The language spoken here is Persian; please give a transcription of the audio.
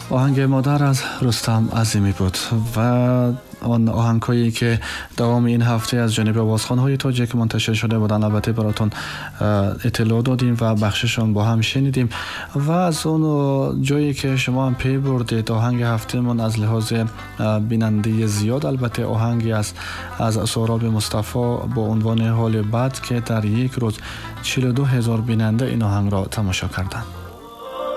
آهنگ مادر از رستم عظیمی بود و آن آهنگ‌هایی که دوام این هفته از جانب آوازخوان‌های تاجیک منتشر شده بودند البته براتون اطلاع دادیم و بخششون با هم شنیدیم و از اون جایی که شما هم پی بردید آهنگ هفته من از لحاظ بیننده زیاد البته آهنگی از سهراب مصطفی با عنوان حال بد که در یک روز 42,000 بیننده این آهنگ را تماشا کردند.